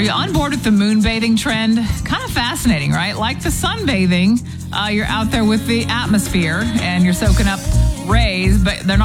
you on board with the moonbathing trend? Kind of fascinating, right? Like the sunbathing, you're out there with the atmosphere and you're soaking up rays, but they're not